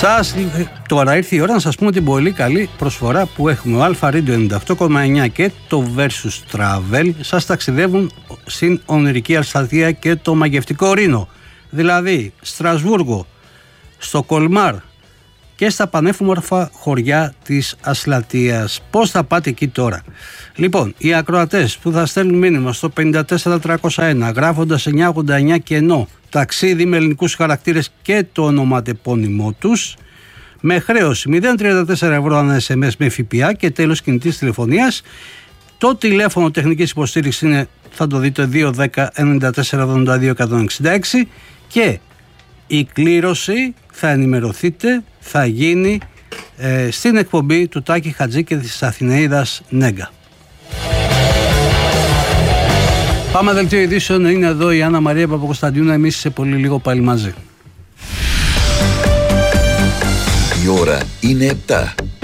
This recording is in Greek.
Τώρα ήρθε η ώρα να σας πούμε την πολύ καλή προσφορά που έχουμε. Ο Αλφα Radio 98,9 και το Versus Travel σας ταξιδεύουν στην ονειρική Αλστατία και το μαγευτικό Ρήνο. Δηλαδή Στρασβούργο, στο Κολμάρ και στα πανεύμορφα χωριά της Ασλατίας. Πώς θα πάτε εκεί τώρα? Λοιπόν, οι ακροατές που θα στέλνουν μήνυμα στο 54301 γράφοντας 989 και ενώ ταξίδι με ελληνικούς χαρακτήρες και το ονοματεπώνυμό τους, με χρέωση 0,34 ευρώ ανά SMS με ΦΠΑ και τέλος κινητής τηλεφωνίας. Το τηλέφωνο τεχνικής υποστήριξης είναι, θα το δείτε, 210 94 72 166 και η κλήρωση, θα ενημερωθείτε, θα γίνει στην εκπομπή του Τάκη Χατζή και της Αθηναίδας Νέγκα. Πάμε δελτίο ειδήσεων, είναι εδώ η Άννα Μαρία Παπακοσταντιούνα, εμείς σε πολύ λίγο πάλι μαζί. Η ώρα είναι 7.